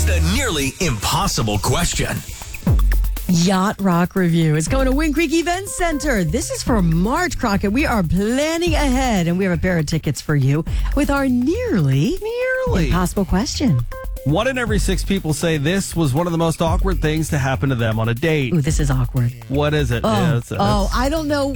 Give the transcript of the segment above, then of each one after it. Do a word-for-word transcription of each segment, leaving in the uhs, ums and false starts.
It's the nearly impossible question. Yacht Rock Review is going to Wind Creek Event Center. This is for March, Crockett. We are planning ahead, and we have a pair of tickets for you with our nearly, Nearly. impossible question. One in every six people say this was one of the most awkward things to happen to them on a date. Ooh, this is awkward. What is it? Oh, Yeah, it's- oh it's- I don't know.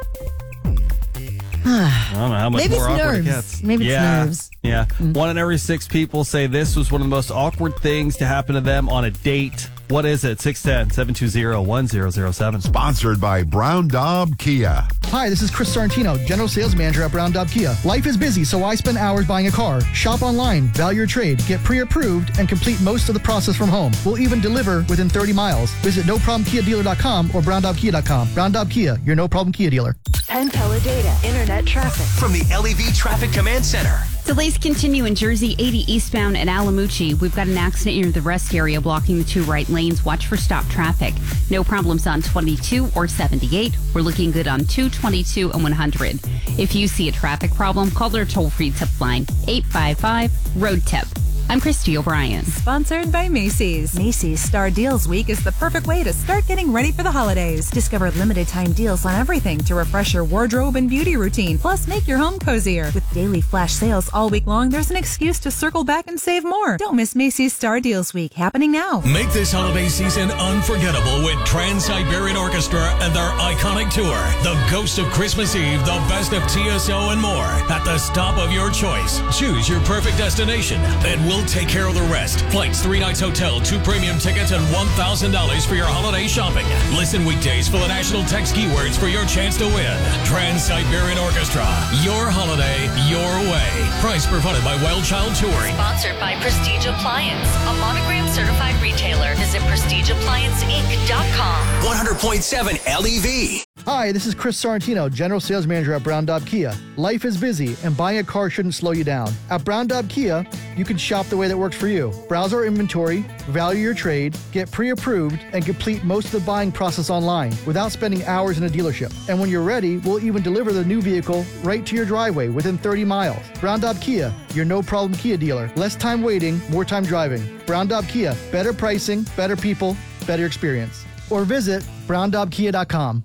I don't know how much Maybe more it's awkward nerves. it gets. Maybe it's yeah, nerves. Yeah. One in every six people say this was one of the most awkward things to happen to them on a date. What is it? six one zero, seven two zero, one zero zero seven. Sponsored by Brown Daub Kia. Hi, this is Chris Sorrentino, General Sales Manager at Brown Daub Kia. Life is busy, so I spend hours buying a car. Shop online, value your trade, get pre-approved, and complete most of the process from home. We'll even deliver within thirty miles. Visit no problem kia dealer dot com or brown daub kia dot com. Brown Daub Kia, your no problem Kia dealer. Penn Teledata Internet Traffic. From the L E V Traffic Command Center. Delays continue in Jersey eighty eastbound at Alamucci. We've got an accident near the rest area blocking the two right lanes. Watch for stop traffic. No problems on twenty-two or seventy-eight. We're looking good on two, twenty-two, and one hundred. If you see a traffic problem, call their toll-free tip line, eight five five, road tip. I'm Christy O'Brien. Sponsored by Macy's. Macy's Star Deals Week is the perfect way to start getting ready for the holidays. Discover limited time deals on everything to refresh your wardrobe and beauty routine. Plus, make your home cozier. With daily flash sales all week long, there's an excuse to circle back and save more. Don't miss Macy's Star Deals Week, happening now. Make this holiday season unforgettable with Trans-Siberian Orchestra and their iconic tour, The Ghost of Christmas Eve, the best of T S O and more, at the stop of your choice. Choose your perfect destination, and we'll take care of the rest. Flights, three nights hotel, two premium tickets, and one thousand dollars for your holiday shopping. Listen weekdays for the national text keywords for your chance to win. Trans-Siberian Orchestra, your holiday, your way. Price provided by Wild Child Touring. Sponsored by Prestige Appliance, a monogram certified retailer. Visit prestige appliance inc dot com. one hundred point seven L E V. Hi, this is Chris Sorrentino, General Sales Manager at Brown Daub Kia. Life is busy, and buying a car shouldn't slow you down. At Brown Daub Kia, you can shop the way that works for you. Browse our inventory, value your trade, get pre-approved, and complete most of the buying process online without spending hours in a dealership. And when you're ready, we'll even deliver the new vehicle right to your driveway within thirty miles. Brown Daub Kia, your no-problem Kia dealer. Less time waiting, more time driving. Brown Daub Kia, better pricing, better people, better experience. Or visit brown daub kia dot com.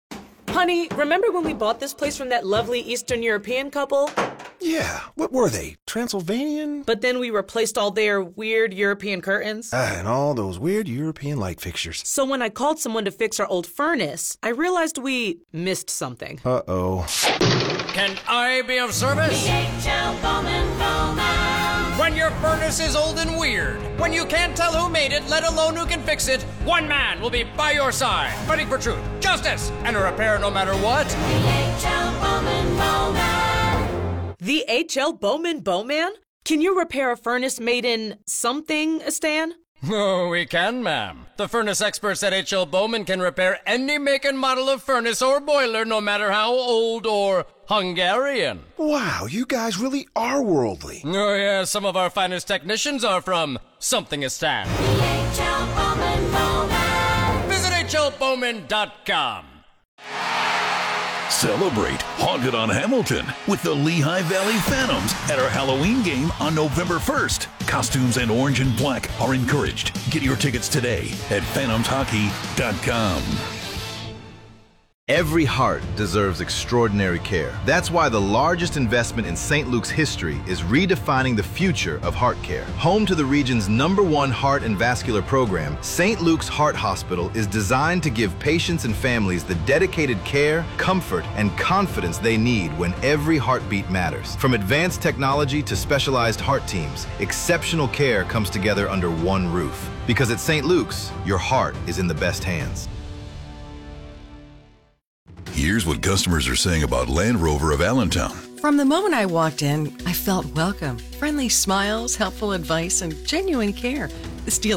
Honey, remember when we bought this place from that lovely Eastern European couple? Yeah, what were they? Transylvanian? But then we replaced all their weird European curtains. Ah, and all those weird European light fixtures. So when I called someone to fix our old furnace, I realized we missed something. Uh-oh. Can I be of service? D H L Bowman Bowman. When your furnace is old and weird, when you can't tell who made it, let alone who can fix it, one man will be by your side, fighting for truth, justice, and a repair no matter what. D H L Bowman Bowman. The H L Bowman Bowman? Can you repair a furnace made in something, Stan? Oh, we can, ma'am. The furnace experts at H L Bowman can repair any make and model of furnace or boiler, no matter how old or Hungarian. Wow, you guys really are worldly. Oh, yeah, some of our finest technicians are from Something-istan. The H L Bowman Bowman. Visit H L Bowman dot com. Celebrate Haunted on Hamilton with the Lehigh Valley Phantoms at our Halloween game on November first. Costumes and orange and black are encouraged. Get your tickets today at phantoms hockey dot com. Every heart deserves extraordinary care. That's why the largest investment in Saint Luke's history is redefining the future of heart care. Home to the region's number one heart and vascular program, Saint Luke's Heart Hospital is designed to give patients and families the dedicated care, comfort, and confidence they need when every heartbeat matters. From advanced technology to specialized heart teams, exceptional care comes together under one roof. Because at Saint Luke's, your heart is in the best hands. Here's what customers are saying about Land Rover of Allentown. From the moment I walked in, I felt welcome. Friendly smiles, helpful advice, and genuine care. This deal